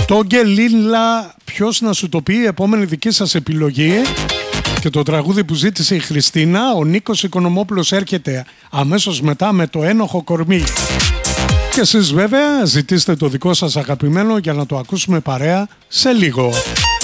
Το Γκελίλα, ποιος να σου το πει, η επόμενη δική σας επιλογή. Και το τραγούδι που ζήτησε η Χριστίνα, ο Νίκος Οικονομόπουλος, έρχεται αμέσως μετά με το ένοχο κορμί. Και εσείς βέβαια ζητήστε το δικό σας αγαπημένο για να το ακούσουμε παρέα σε λίγο.